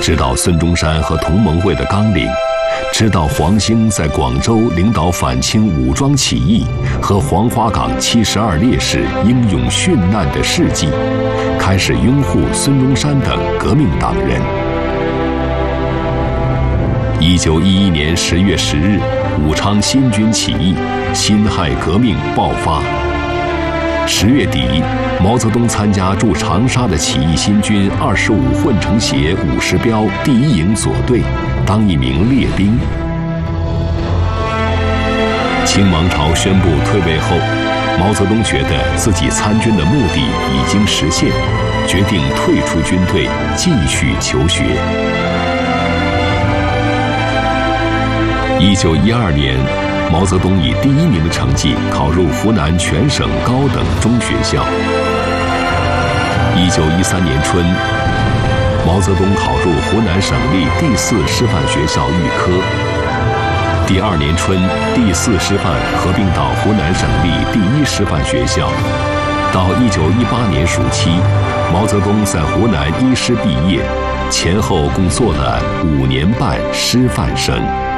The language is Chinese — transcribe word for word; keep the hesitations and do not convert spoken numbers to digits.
知道孙中山和同盟会的纲领，知道黄兴在广州领导反清武装起义和黄花岗七十二烈士英勇殉难的事迹，开始拥护孙中山等革命党人。一九一一年十月十日，武昌新军起义，辛亥革命爆发。十月底，毛泽东参加驻长沙的起义新军二十五混成协五十标第一营左队，当一名列兵。清王朝宣布退位后，毛泽东觉得自己参军的目的已经实现，决定退出军队，继续求学。一九一二年，毛泽东以第一名的成绩考入湖南全省高等中学校。一九一三年春，毛泽东考入湖南省立第四师范学校预科。第二年春，第四师范合并到湖南省立第一师范学校。到一九一八年暑期，毛泽东在湖南一师毕业，前后共做了五年半师范生。